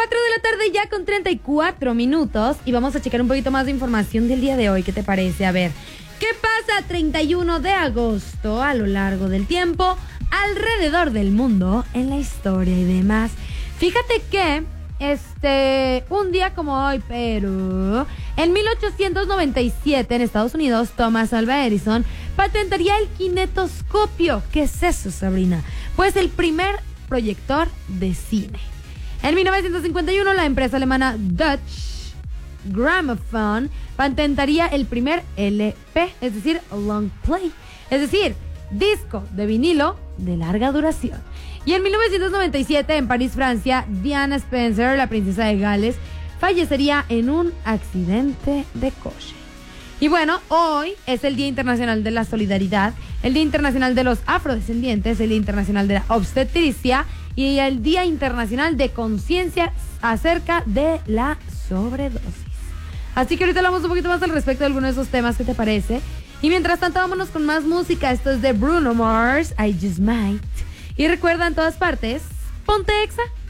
4 de la tarde ya con 34 minutos y vamos a checar un poquito más de información del día de hoy. ¿Qué te parece? A ver, ¿qué pasa 31 de agosto a lo largo del tiempo alrededor del mundo en la historia y demás? Fíjate que un día como hoy, pero en 1897 en Estados Unidos, Thomas Alva Edison patentaría el kinetoscopio. ¿Qué es eso, Sabrina? Pues el primer proyector de cine. En 1951, la empresa alemana Deutsche Grammophon patentaría el primer LP, es decir, long play, es decir, disco de vinilo de larga duración. Y en 1997, en París, Francia, Diana Spencer, la princesa de Gales, fallecería en un accidente de coche. Y bueno, hoy es el Día Internacional de la Solidaridad, el Día Internacional de los Afrodescendientes, el Día Internacional de la Obstetricia y el Día Internacional de Conciencia acerca de la sobredosis. Así que ahorita hablamos un poquito más al respecto de algunos de esos temas. ¿Qué te parece? Y mientras tanto, vámonos con más música. Esto es de Bruno Mars, I Just Might. Y recuerda, en todas partes, ponte Exa.